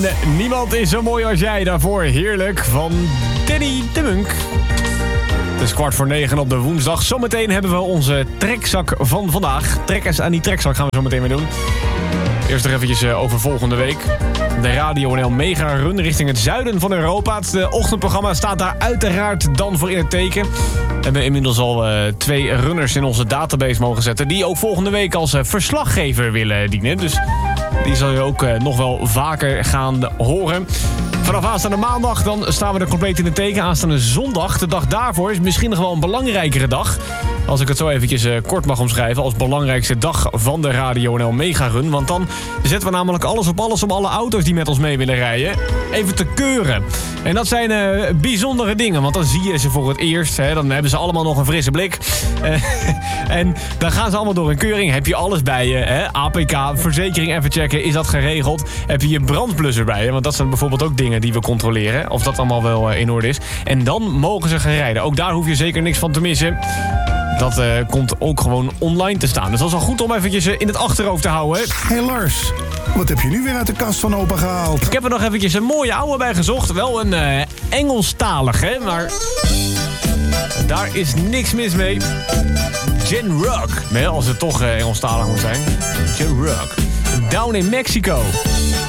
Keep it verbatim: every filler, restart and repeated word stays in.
Niemand is zo mooi als jij. Daarvoor heerlijk van Danny de Munk. Het is kwart voor negen op de woensdag. Zometeen hebben we onze trekzak van vandaag. Trekkers aan die trekzak gaan we zo meteen weer doen. Eerst nog eventjes over volgende week. De Radio N L Mega Run richting het zuiden van Europa. Het ochtendprogramma staat daar uiteraard dan voor in het teken. We hebben inmiddels al uh, twee runners in onze database mogen zetten... die ook volgende week als uh, verslaggever willen dienen. Dus die zal je ook uh, nog wel vaker gaan horen. Vanaf aanstaande maandag dan staan we er compleet in het teken. Aanstaande zondag, de dag daarvoor, is misschien nog wel een belangrijkere dag. Als ik het zo eventjes uh, kort mag omschrijven... als belangrijkste dag van de Radio N L Mega Run. Want dan zetten we namelijk alles op alles om alle auto's die met ons mee willen rijden... even te keuren. En dat zijn uh, bijzondere dingen, want dan zie je ze voor het eerst. Hè, dan hebben ze allemaal nog een frisse blik. Uh, en dan gaan ze allemaal door een keuring. Heb je alles bij je, hè? A P K, verzekering even checken, is dat geregeld? Heb je je brandblusser bij je? Want dat zijn bijvoorbeeld ook dingen die we controleren. Of dat allemaal wel uh, in orde is. En dan mogen ze gaan rijden. Ook daar hoef je zeker niks van te missen. Dat uh, komt ook gewoon online te staan. Dus dat is wel goed om eventjes uh, in het achterhoofd te houden. Hé hey Lars, wat heb je nu weer uit de kast van opa gehaald? Ik heb er nog eventjes een mooie oude bij gezocht. Wel een uh, Engelstalig, hè. Maar daar is niks mis mee. Jen Rock. Nee, als het toch uh, Engelstalig moet zijn. Jen Rock. Down in Mexico.